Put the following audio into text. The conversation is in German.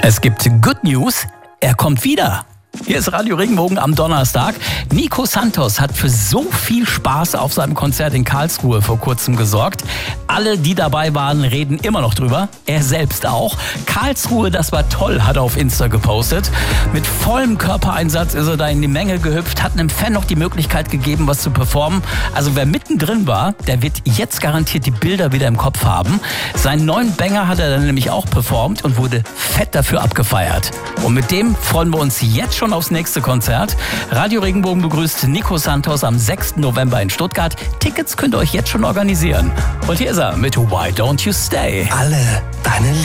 Es gibt Good News, er kommt wieder. Hier ist Radio Regenbogen am Donnerstag. Nico Santos hat für so viel Spaß auf seinem Konzert in Karlsruhe vor kurzem gesorgt. Alle, die dabei waren, reden immer noch drüber. Er selbst auch. Karlsruhe, das war toll, hat er auf Insta gepostet. Mit vollem Körpereinsatz ist er da in die Menge gehüpft, hat einem Fan noch die Möglichkeit gegeben, was zu performen. Also wer mittendrin war, der wird jetzt garantiert die Bilder wieder im Kopf haben. Seinen neuen Banger hat er dann nämlich auch performt und wurde fett dafür abgefeiert. Und mit dem freuen wir uns jetzt schon aufs nächste Konzert. Radio Regenbogen begrüßt Nico Santos am 6. November in Stuttgart. Tickets könnt ihr euch jetzt schon organisieren. Und hier ist er mit Why Don't You Stay? Alle deine